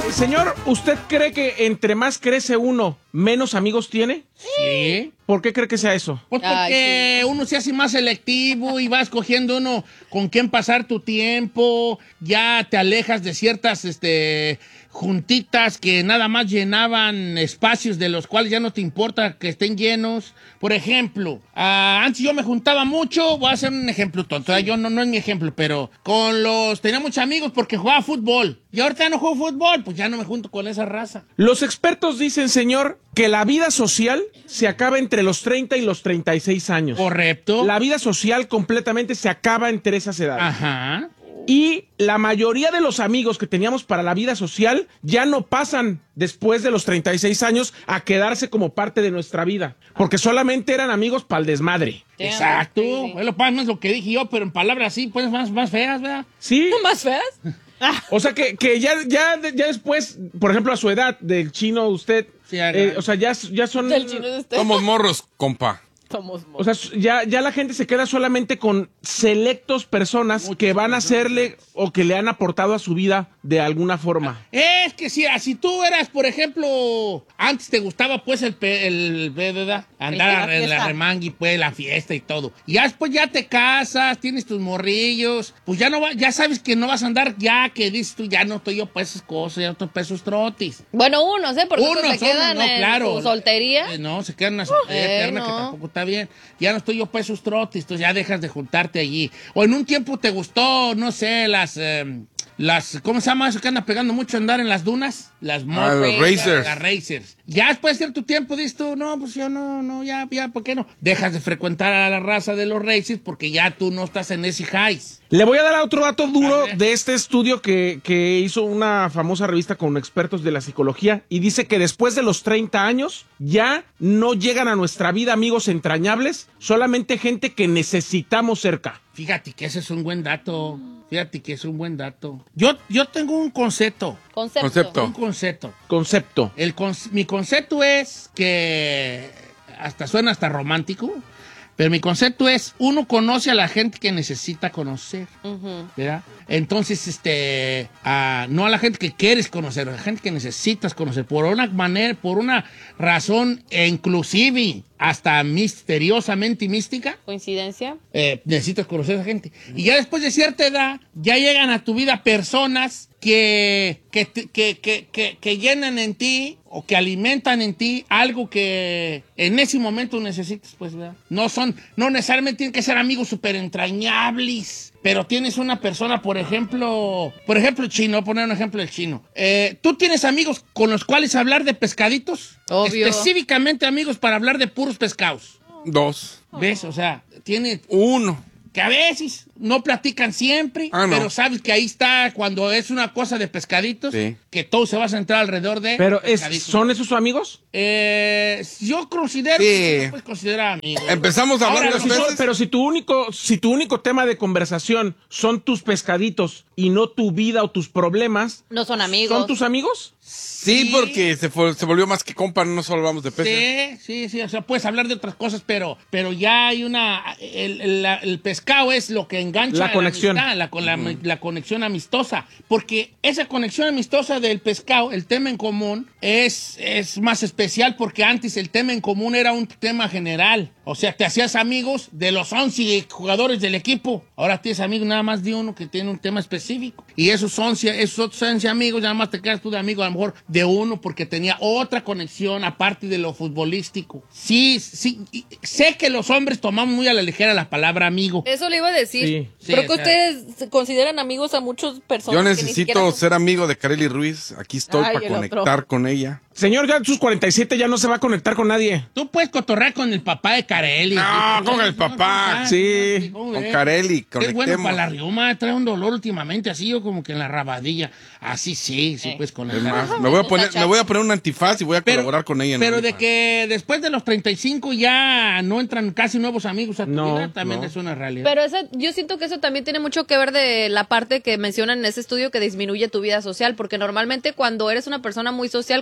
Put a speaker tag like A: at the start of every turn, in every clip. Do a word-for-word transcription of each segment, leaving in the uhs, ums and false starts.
A: Señor, ¿usted cree que entre más crece uno, menos amigos tiene?
B: Sí.
A: ¿Por qué cree que sea eso?
B: Pues porque
C: Ay, sí.
B: uno se hace más selectivo y vas escogiendo uno con quién pasar tu tiempo, ya te alejas de ciertas este, juntitas que nada más llenaban espacios de los cuales ya no te importa que estén llenos. Por ejemplo, ah, antes yo me juntaba mucho, voy a hacer un ejemplo tonto, ¿eh? yo no, no es mi ejemplo, pero con los, tenía muchos amigos porque jugaba fútbol. Y ahorita no juego fútbol, pues ya no me junto con esa raza.
A: Los expertos dicen, señor, que la vida social se acaba entre los treinta y los treinta y seis años.
B: Correcto.
A: La vida social completamente se acaba entre esas edades.
B: Ajá.
A: Y la mayoría de los amigos que teníamos para la vida social ya no pasan después de los treinta y seis años a quedarse como parte de nuestra vida. Porque solamente eran amigos para el desmadre.
B: Exacto.
C: Sí.
B: Es lo, más lo que dije yo, pero en palabras así, pues más, más feas, ¿verdad?
A: ¿Sí?
C: ¿Más feas?
A: O sea que, que ya, ya, ya después, por ejemplo, a su edad del chino, usted,
B: Sí,
A: eh, o sea, ya, ya son...
C: Del chino de usted.
D: Somos morros, compa.
C: Somos
A: O sea, ya, ya la gente se queda solamente con selectos personas
B: Muchas
A: que van a
B: personas.
A: hacerle o que le han aportado a su vida de alguna forma.
B: Es que si, si tú eras, por ejemplo, antes te gustaba pues el, pe- el, ¿verdad? Andar
C: El- la
B: en la
C: fiesta.
B: remangui, pues la fiesta y todo. Y ya después ya te casas, tienes tus morrillos, pues ya no va, ya sabes que no vas a andar ya, que dices tú, ya no estoy yo para esas cosas, ya no estoy para esos trotis.
C: Bueno, unos, ¿eh? Porque otros
B: Unos,
C: se quedan
B: unos, no,
C: en
B: claro.
C: su soltería.
B: Eh, no, se quedan en una soltería
C: Eh,
B: eterna
C: no.
B: que tampoco está bien. Ya no estoy yo para esos trotis, entonces ya dejas de juntarte allí. O en un tiempo te gustó, no sé, las... eh, las, ¿cómo se llama eso que anda pegando mucho andar en las dunas? Las
D: Ah, los
B: motos,
D: racers.
B: Las racers. Ya después de cierto tiempo dices tú, no, pues yo no, no, ya, ya, ¿por qué no? Dejas de frecuentar a la raza de los racers porque ya tú no estás en ese highs.
A: Le voy a dar otro dato duro
B: A ver.
A: de este estudio que, que hizo una famosa revista con expertos de la psicología y dice que después de los treinta años ya no llegan a nuestra vida amigos entrañables, solamente gente que necesitamos cerca.
B: Fíjate que ese es un buen dato. Fíjate que es un buen dato. Yo, yo tengo un concepto.
C: Concepto.
D: Concepto.
B: Un concepto.
A: Concepto.
B: El con- mi concepto es que hasta suena hasta romántico, pero mi concepto es uno conoce a la gente que necesita conocer,
C: Ujú.
B: ¿verdad? Entonces, este, a- no a la gente que quieres conocer, a la gente que necesitas conocer por una manera, por una razón e inclusive hasta misteriosamente mística.
C: Coincidencia.
B: Eh, necesitas conocer a esa gente. Y ya después de cierta edad, ya llegan a tu vida personas que, que, te- que, que, que, que llenan en ti o que alimentan en ti algo que en ese momento necesitas, pues, ¿verdad? No son, no necesariamente tienen que ser amigos súper entrañables, pero tienes una persona, por ejemplo, por ejemplo, el chino, voy a poner un ejemplo del chino. Eh, ¿Tú tienes amigos con los cuales hablar de pescaditos?
C: Obvio.
B: Específicamente amigos para hablar de puros pescados.
D: Dos.
B: ¿Ves? O sea, tiene
D: Uno.
B: que a veces no platican siempre,
D: Ah, no.
B: pero sabes que ahí está cuando es una cosa de pescaditos,
D: Sí.
B: que todo se va a centrar alrededor de
A: Pero es,
B: pescaditos.
A: ¿son esos sus amigos?
B: Eh, yo considero
D: Sí.
B: que se puede considerar amigos.
D: Empezamos a hablar
B: Ahora,
D: dos
A: Si son-
D: veces.
A: pero si tu único, si tu único tema de conversación son tus pescaditos y no tu vida o tus problemas,
C: No son amigos.
A: ¿son tus amigos?
D: Sí, porque se, fue- se volvió más que compa, no solo hablamos de peces.
B: Sí, sí, sí, o sea, puedes hablar de otras cosas, pero, pero ya hay una, el, el- la- el pescado es lo que engancha
A: La
B: a
A: conexión.
B: amistad, la, con la, la conexión amistosa, porque esa conexión amistosa del pescado, el tema en común, es, es más especial porque antes el tema en común era un tema general, o sea, te hacías amigos de los once jugadores del equipo, ahora tienes amigos nada más de uno que tiene un tema específico, y esos once, esos otros once amigos, nada más te quedas tú de amigo a lo mejor de uno porque tenía otra conexión aparte de lo futbolístico. Sí, sí, y sé que los hombres tomamos muy a la ligera la palabra amigo.
C: Eso le iba a decir.
A: Sí.
C: Creo
B: Sí,
C: que
B: o sea,
C: ustedes se consideran amigos a muchas personas.
D: Yo
C: que ni
D: necesito
C: siquiera son-
D: ser amigo de Kareli Ruiz. Aquí estoy
C: Ay,
D: para
C: el otro.
D: conectar con ella.
A: Señor, ya en sus cuarenta y siete ya no se va a conectar con nadie.
B: Tú puedes cotorrear con el papá de Carelli.
D: No, con el papá.
A: Sí,
B: ¿Cómo
D: Con
B: ves?
D: Kareli,
B: Es bueno
D: conectemos.
B: para la riuma, trae un dolor últimamente, así yo como que en la rabadilla. Así sí, sí,
C: Eh.
B: pues con
D: Es
B: el
D: más,
C: Ajá,
D: me voy a
C: me
D: poner,
C: gusta
D: me voy a poner un antifaz y voy a
B: Pero,
D: colaborar con ella. en
B: pero
D: el
B: de
D: antifaz.
B: que después de los treinta y cinco ya no entran casi nuevos amigos a tu
A: No,
B: vida, también
D: no.
B: es una realidad.
C: Pero eso, yo siento que eso también tiene mucho que ver de la parte que mencionan en ese estudio que disminuye tu vida social, porque normalmente cuando eres una persona muy social conoces un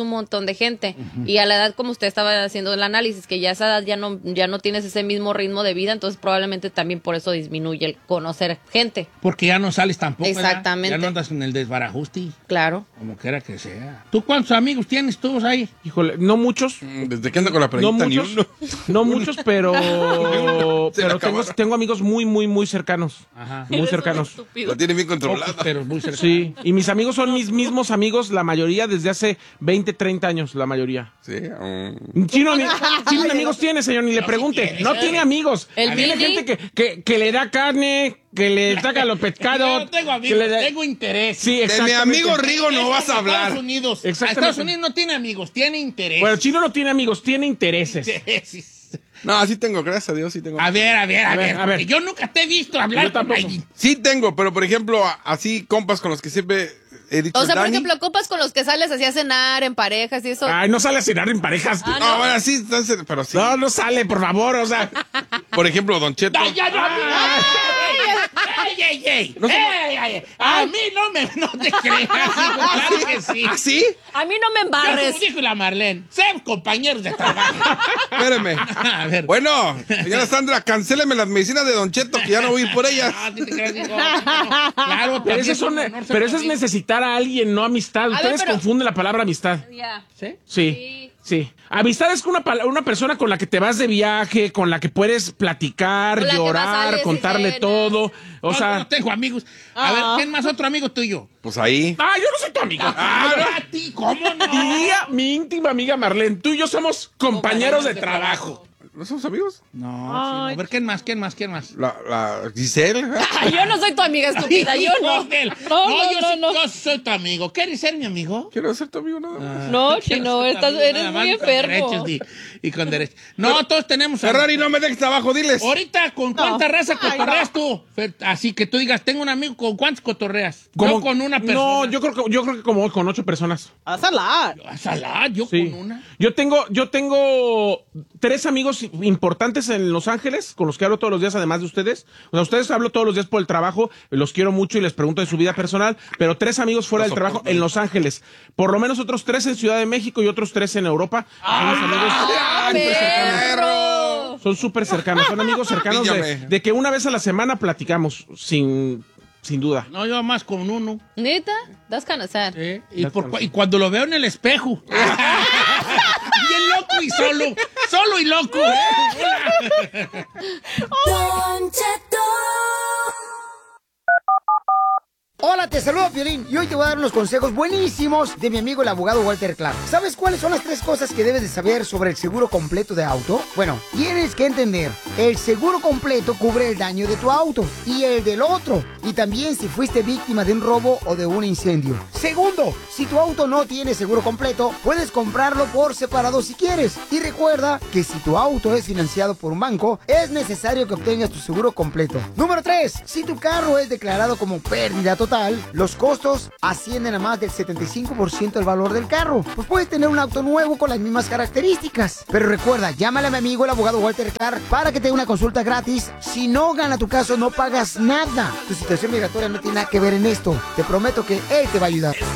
C: un montón de gente. Uh-huh. Y a la edad, como usted estaba haciendo el análisis, que ya a esa edad ya no, ya no tienes ese mismo ritmo de vida, entonces probablemente también por eso disminuye el conocer gente.
B: Porque ya no sales tampoco.
C: Exactamente.
B: ¿verdad? Ya no andas en el desbarajuste.
C: Claro.
B: Como quiera que sea. ¿Tú cuántos amigos tienes tú ahí?
A: Híjole, no muchos.
D: Desde que anda con la pregunta,
A: no
D: ni
A: muchos,
D: uno.
A: No muchos, pero, pero tengo, tengo amigos muy, muy, muy cercanos.
B: Ajá.
A: Muy cercanos.
D: Lo tiene bien controlado.
B: Pocos, pero muy cercanos.
A: Sí, y mis amigos son mis mismos amigos, la mayoría desde hace veinte, treinta años, la mayoría.
D: Sí. Um...
A: Chino, ni, Chino ni amigos tiene, señor, ni le pregunte. No tiene amigos.
C: ¿El
A: tiene
C: Billy?
A: gente que, que, que le da carne, que le saca los pescados.
B: Yo tengo amigos,
A: que le da...
B: tengo interés.
A: Sí,
D: de mi amigo Rigo no
B: es
D: vas a hablar.
B: Estados Unidos.
A: Exactamente.
B: Estados Unidos no tiene amigos, tiene interés.
A: Bueno, Chino no tiene amigos, tiene intereses.
B: Intereses.
D: No, sí tengo, gracias a Dios, sí tengo.
B: A ver, a ver, a,
A: A ver,
B: ver.
A: a ver.
B: Yo nunca te he visto hablar
A: Yo tampoco.
B: con alguien.
D: Sí tengo, pero por ejemplo, así compas con los que siempre he dicho.
C: O sea, por
D: Dani.
C: ejemplo, copas con los que sales así a cenar en parejas y eso.
A: Ay, no sale a cenar en parejas.
C: Ah,
D: No, bueno, sí, entonces, pero sí.
A: No, no sale, por favor, o sea.
D: Por ejemplo, Don Cheto.
B: ¡Ay, ya no! ¡Ey, ey, ey!
D: No somos-
B: ¡Ey, ey, ey! A mí no me no te creas, hijo, claro que sí.
D: ¿Ah, sí?
C: A mí no me
B: Yo,
C: embarres.
B: como dijo la Marlene, sean compañeros de trabajo.
D: Espérame.
B: A ver.
D: Bueno, señora Sandra, cancéleme las medicinas de Don Cheto, que ya no voy a ir por ellas.
B: Ah, ¿sí te creas, hijo? No, claro,
A: Pero
B: también
A: eso,
B: es un
A: son,
B: honor ser
A: pero eso es
B: amigo.
A: necesitar a alguien, no amistad.
C: ver,
A: Ustedes
C: pero-
A: confunden la palabra amistad.
C: Ya.
B: ¿Sí?
A: Sí,
C: Sí.
A: sí. Amistad es una, pala- una persona con la que te vas de viaje, con la que puedes platicar,
C: Con la que vas,
A: llorar,
C: sales y
A: contarle
C: cenas.
A: todo. O
B: No,
A: sea,
B: no tengo amigos. A ver, ¿quién más otro amigo tuyo?
D: Pues ahí.
A: ah, yo no soy tu amiga.
B: Ah, ¿a ti? ¿Cómo no?
A: Tía, mi íntima amiga Marlene, tú y yo somos compañeros de trabajo.
D: ¿No somos amigos?
B: No, sí, no. A ver, ¿quién más? ¿Quién más? ¿Quién más?
D: La, la Giselle.
C: Ay, yo no soy tu amiga estúpida, yo no.
B: Ángel.
C: No,
B: No,
C: no,
B: yo,
C: no,
B: sí-
C: no.
B: yo soy tu amigo. ¿Quieres ser mi amigo?
D: Quiero ser tu amigo nada más.
C: No,
B: Quiero
C: Chino,
B: ser tu
C: estás,
B: amigo,
C: eres
B: nada más,
C: muy
B: y con
C: enfermo.
B: derechos y, y con derechos. No, todos tenemos.
D: Ferrari, no me dejes trabajo, diles.
B: Ahorita, ¿con cuánta raza cotorreas tú? Fer- Así que tú digas, tengo un amigo, ¿con cuántos cotorreas? Yo con una persona.
A: No, yo creo que, yo creo que como con ocho personas.
E: A salar.
B: A Salah, yo
A: Sí.
B: con una.
A: Yo tengo, yo tengo tres amigos importantes en Los Ángeles con los que hablo todos los días, además de ustedes. O sea, ustedes hablo todos los días por el trabajo, los quiero mucho y les pregunto de su vida personal, pero tres amigos fuera
D: Los
A: del trabajo
D: soporto.
A: en Los Ángeles. Por lo menos otros tres en Ciudad de México y otros tres en Europa. Son mis amigos
C: ¡Ah,
A: súper cercanos.
C: perro!
A: Son súper cercanos, son amigos cercanos de,
D: Píllame.
A: de que una vez a la semana platicamos, sin, sin duda.
B: No, yo más con uno.
C: ¿Neta? Das kind of sad.
B: ¿eh? Y,
A: That's
B: por
A: kind
B: cu-
A: of-
B: y cuando lo veo en el espejo. Bien loco y solo. Solo y loco. ¿eh?
F: Don Cheto.
E: Hola, te saludo, Piolín, y hoy te voy a dar unos consejos buenísimos de mi amigo el abogado Walter Clark. ¿Sabes cuáles son las tres cosas que debes de saber sobre el seguro completo de auto? Bueno, tienes que entender, el seguro completo cubre el daño de tu auto y el del otro, y también si fuiste víctima de un robo o de un incendio. Segundo, si tu auto no tiene seguro completo, puedes comprarlo por separado si quieres. Y recuerda que si tu auto es financiado por un banco, es necesario que obtengas tu seguro completo. Número tres, si tu carro es declarado como pérdida total, los costos ascienden a más del setenta y cinco por ciento del valor del carro. Pues puedes tener un auto nuevo con las mismas características. Pero recuerda, llámale a mi amigo el abogado Walter Clark para que te dé una consulta gratis. Si no gana tu caso, no pagas nada. Tu situación migratoria no tiene nada que ver en esto. Te prometo que él te va a ayudar.